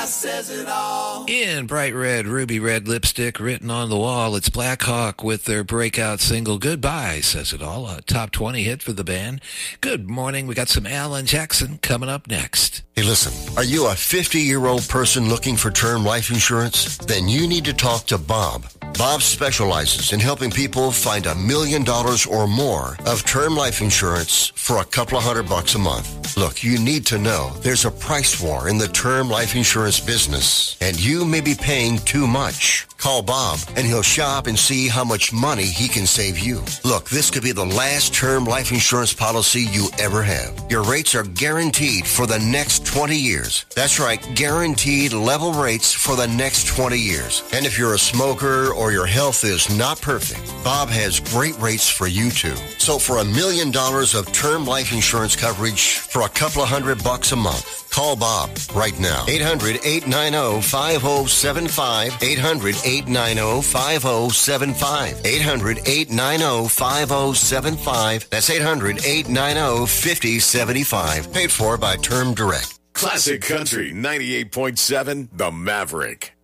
Says it all. In bright red, ruby red lipstick written on the wall, it's Black Hawk with their breakout single, Goodbye, Says It All, a top 20 hit for the band. Good morning. We got some Alan Jackson coming up next. Hey, listen, are you a 50-year-old person looking for term life insurance? Then you need to talk to Bob. Bob specializes in helping people find $1 million or more of term life insurance for a couple of $100 a month. Look, you need to know there's a price war in the term life insurance business, and you may be paying too much. Call Bob, and he'll shop and see how much money he can save you. Look, this could be the last term life insurance policy you ever have. Your rates are guaranteed for the next 20 years. That's right, guaranteed level rates for the next 20 years. And if you're a smoker or your health is not perfect, Bob has great rates for you too. So for $1 million of term life insurance coverage for a couple of $100 a month, call Bob right now. 800-890-5075. 800-890-5075. 800-890-5075. That's 800-890-5075. Paid for by Term Direct. Classic Country 98.7, The Maverick.